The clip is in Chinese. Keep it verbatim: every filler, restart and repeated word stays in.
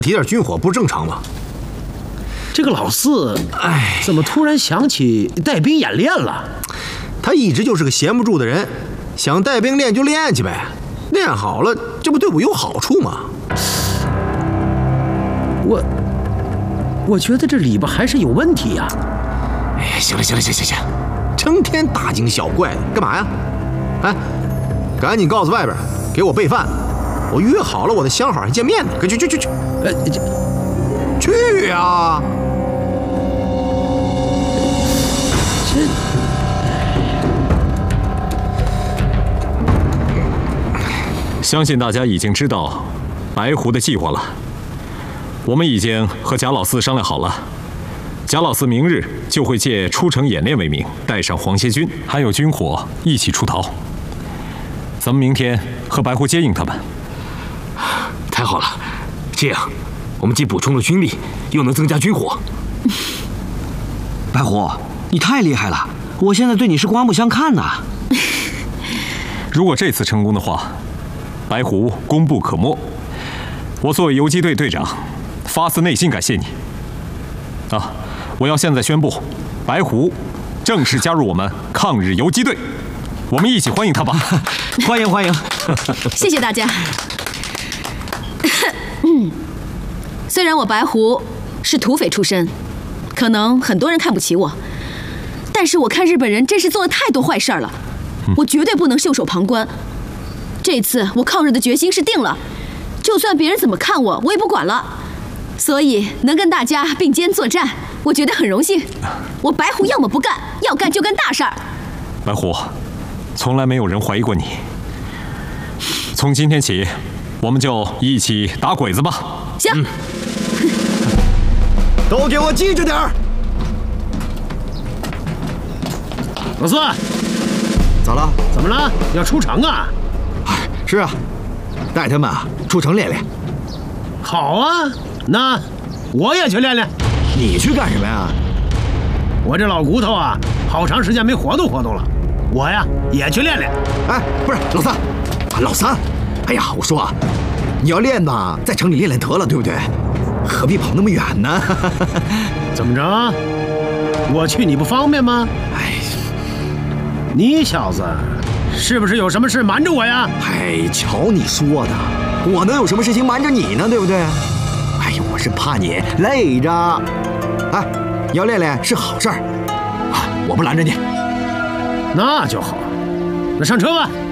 提点军火不正常吗？ 这个老四，哎，怎么突然想起带兵演练了？ 他一直就是个闲不住的人，想带兵练就练去呗，练好了，这不对我有好处吗？ 我，我觉得这里边还是有问题呀。 哎，行了行了行行行，成天大惊小怪的，干嘛呀？哎，赶紧告诉外边，给我备饭。我约好了我的相好还见面呢，快去去去去， 呃， 去呀！ 这。 相信大家已经知道白狐的计划了。我们已经和贾老四商量好了，贾老四明日就会借出城演练为名，带上黄歇军还有军火一起出逃。咱们明天和白狐接应他们。 太好了，这样我们既补充了军力，又能增加军火。 白狐，你太厉害了，我现在对你是刮目相看呐。 如果这次成功的话，白狐功不可没。我作为游击队队长，发自内心感谢你。啊，我要现在宣布，白狐正式加入我们抗日游击队，我们一起欢迎他吧！ 欢迎欢迎！ 谢谢大家。虽然我白狐是土匪出身，可能很多人看不起我，但是我看日本人真是做了太多坏事了，我绝对不能袖手旁观。这次我抗日的决心是定了，就算别人怎么看我，我也不管了。所以能跟大家并肩作战，我觉得很荣幸。我白狐要么不干，要干就干大事儿。 白狐，从来没有人怀疑过你。从今天起，我们就一起打鬼子吧。 行。嗯、 都给我记着点儿。 老四， 咋了？ 怎么了？要出城啊？ 哎，是啊，带他们啊出城练练。 好啊，那我也去练练。 你去干什么呀？ 我这老骨头啊，好长时间没活动活动了，我呀也去练练。 哎，不是老三，老三，哎呀，我说啊，你要练吧，在城里练练得了，对不对？何必跑那么远呢？ 怎么着？我去你不方便吗？ 哎， 你小子是不是有什么事瞒着我呀？ 哎，瞧你说的，我能有什么事情瞒着你呢？对不对？哎呀，我是怕你累着。哎，你要练练是好事儿，啊，我不拦着你。 那就好，那上车吧。